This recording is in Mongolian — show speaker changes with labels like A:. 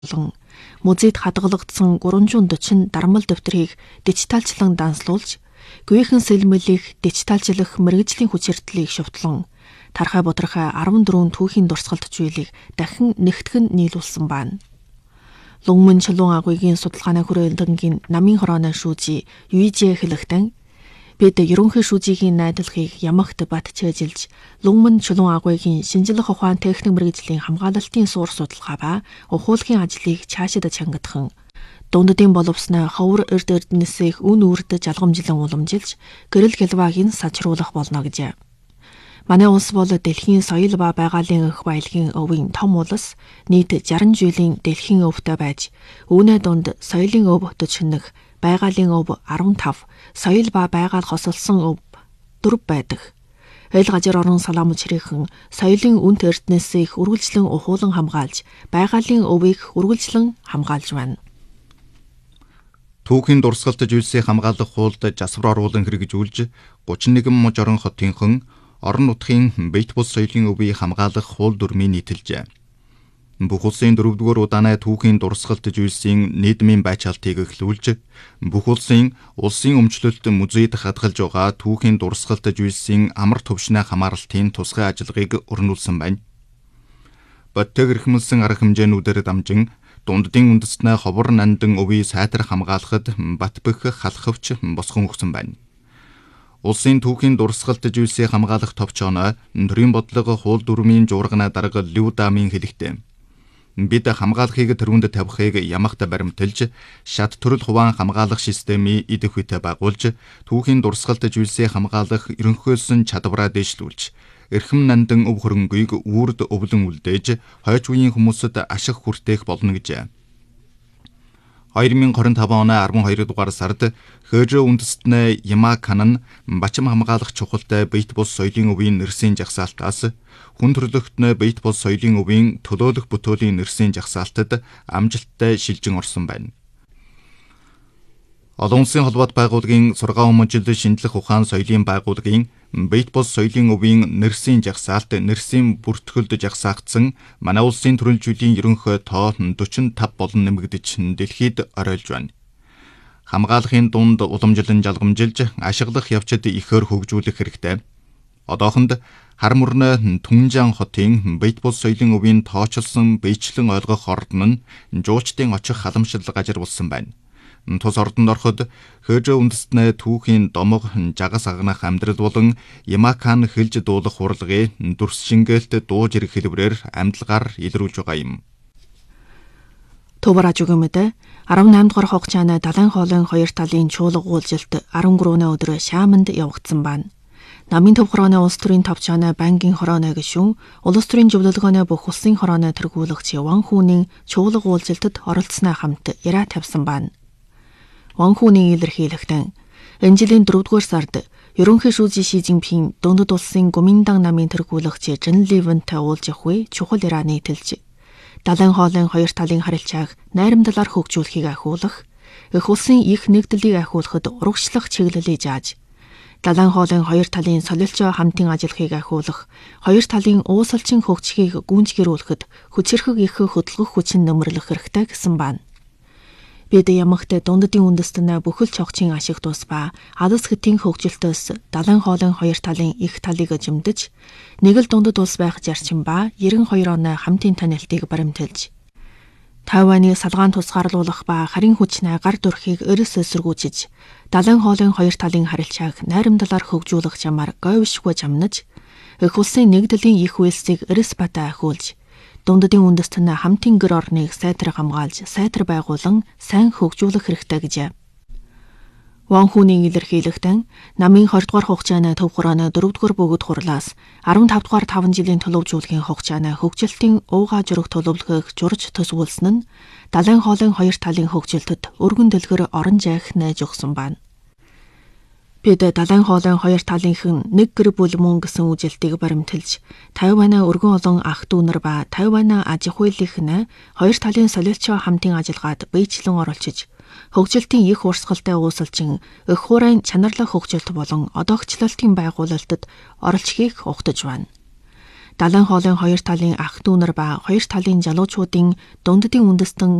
A: болон музейд хадгалагдсан 340 дармал дэвтрийг дижиталчлан данслуулж, гүйхэн сэлмэлийг дижиталчлах мэргэжлийн хүч хэрдлийг шувтлан, тархай бодрохой 14 түүхийн дурсгалт зүйлийг дахин нэгтгэн нийлүүлсэн байна. Лунгмэн Чулуун агуугийн судалгааны хүрээлэнгийн намын хорооны шүүжи Юйжэ хэлэхдээ бид ерөнхий шүүжигийн найдварыг ямагт батчаажилж, Лунгмэн Чулуун агуугийн шинжлэх ухаан техник мэргэжлийн хамгаалалтын суур судалгаа ба ухуулгын ажлыг цаашид чангадахан, дунддын боловсноо ховор эрд эрдэнэсийг үн үрдэж алгамжилан уламжилж, гэрэл гэлвагийг сачруулах болно гэжээ. Манай улс бол дэлхийн соёл ба байгалийн эх баялагын өвийн том улс, нийт 60 жилийн дэлхийн өвтэй байж, үүнээ дунд соёлын өв 41, байгалийн өв 15, соёл ба байгаль хосолсон өв 4 байдаг. Ойл газар орон салаамж хэрхэн соёлын үнэт эрдэнэсийг үргэлжлэн ухуулан хамгаалж, байгалийн өвийг үргэлжлэн хамгаалж байна.
B: Түүхийн дурсгалт зүйлсийг хамгаалах хуульд засвар оруулан хэрэгжүүлж, 31 муж орон хотынхон орон нутгийн бит бус соёлын өвийг хамгаалах хууль дүрмийг нийтэлжээ. Бүх улсын 4-р удааны түүхийн дурсгалт зүйлсийн нийгмийн байцаалтыг эхлүүлж, бүх улсын өмчлөлт музейд хадгалж байгаа түүхийн дурсгалт зүйлсийн амар төвшний хамааралтын тусгай ажиллагааг өрнүүлсэн байна. Боттог эрхэмлсэн арга хэмжээнүүдээр дамжин дунддын үндэстнээ ховор нандан өвийг сайтар хамгаалахад бат бөх халахвч босгон өгсөн байна. Улсын түүхийн дурсгалт зүйлсийг хамгаалах товч оноо төрийн бодлого хууль дүрмийн жуурганы дарга Лю Дамын хэлэхдээ бид хамгаалахыг тэрүүнд тавихыг ямагт баримталж, шат төрөл хуваан хамгаалах системийг идэх үедээ байгуулж, түүхийн дурсгалт зүйлсийг хамгаалах ерөнхийлсөн чадвараа дэвшлүүлж, эрхэм нандан өв хөрөнгөийг үрд өвлөн үлдээж, хойч үеийн хүмүүсд ашиг хүртээх болно гэжээ. 2025 оны 12 дугаар сард Хөөжө үндэстнээ Ямакан нь бачим хамгаалах чухалтай бит бус соёлын өвийн нэрсийн жагсаалтаас хүн төрөлхтнөө бит бус соёлын өвийн төлөөлөх бүтөөлийн нэрсийн жагсаалтад амжилттай шилжин орсон байна. Олон улсын холбоот байгууллагын сургаан өмжил шинжлэх ухаан соёлын байгууллагын бит бус соёлын өвийн нэрсийн жагсаалт нэрсийн бүртгөлд жагсаагдсан манай улсын төрөлжүүлийн ерөнхий тоо 45 болон нэмэгдэж дэлхийд оройлж байна. Хамгаалахын дунд уламжлан жалгамжилж, ашиглах явцад ихээр хөгжүүлэх хэрэгтэй. Одоохонд хар мөрнө Түнжан хотын бит бус соёлын өвийн тоочилсон биечлэн ойлгох ордон нь жуучдын очих халамжлал газар болсон байна. Тус ордонд ороход Хөөжө үндэстнээ түүхийн домог жагас агнах амьдрал болон Ямакан хэлж дуулах урлагийн дүрс шингээлт дууж ирэх хэлбэрээр амьдлагаар илрүүлж байгаа юм.
A: Төвара жүгэмэдэ 18 дугаар хугацааны далайн хоолойн хоёр талын чуулга уулзалт 13-ны өдөр Шааманд явагдсан байна. Намын төв хорооны улс төрийн товчооны банкын хорооны гишүүн, улс төрийн зөвлөлгөөний бүх улсын хорооны тэргүүлэгч Ван Хүнийн чуулга уулзалтад оролцсоноо хамт яриа тавьсан байна. Ван Хүнийн илэрхийлэхдээ энэ жилийн 4-р сард ерөнхий шүүжи Ши Цзиньпин дундад улсын Гоминдан намын тэргүүлэгч Жин Ливэнтэй уулзах үе чухал яриа нийтэлж, далайн хоолойн хоёр талын харилцааг найрамдлаар хөгжүүлэхийг ахиулах, их улсын их нэгдлийг ахиулахад урагшлах чиглэлийг зааж, далайн хоолойн хоёр талын солилцоо хамтын ажиллахыг ахиулах, хоёр талын уусалчин хөгжихийг гүйцгэрүүлэхэд хүчирхэг их хөдөлгөх хүчин нөмрлөх хэрэгтэй гэсэн байна. Бид ямагт дунддын үндэстнээ бүхэл чогчийн ашиг тус ба адас хэтийн хөгжилтөөс далайн хоолойн хоёр талын их талыг жимдэж, нэг л дундад улс байх зарчим ба 92 оны хамтын танилтыг баримталж, Тайваны салгаан тусгаарлуулах ба харин хүчнээ гар дүрхийг өрөөс эсэргүүцэж, далайн хоолойн хоёр талын харилцааг найрамдлаар хөгжүүлэх замаар говьшгүй замнаж, их улсын нэгдлийн их үйлсийг эрс батаа ахиулж, дунддын үндэстнээ хамтын гэр орныг сайтар хамгаалж, сайтар байгуулан сайн хөгжүүлэх хэрэгтэй гэжээ. Ван Хүнийн илэрхийлэхдээ намын 20 дугаар хугацааны төв хорооны 4-р бөгөөд хурлаас 15 дугаар 5 жилийн төлөвлөжүүлэхийн хугацааны хөгжилтийн уугаа жураг төлөвлөгөөг журж төсвүүлсэн нь далайн хоолойн хоёр талын хөгжилтөд өргөн дэлгэр орон жайх найж өгсөн байна. Бид далайн хоолойн хоёр талынх нь нэг гэр бүл мөн гэсэн үжилтийг баримталж, Тайваны өргөн олон ах дүүнэр ба Тайваны аж ахуйлынх нь хоёр талын солилцоо хамтын ажиллагаад биечлэн оролцож, хөгжилтийн их урсгалтай уусалчин эх хуурайн чанарлах хөгжилт болон одоогчлалтын байгуулалтад оролцохыг ухтаж байна. Далайн хоолойн хоёр талын ах дүүнер ба хоёр талын залуучуудын дунддын үндэстэн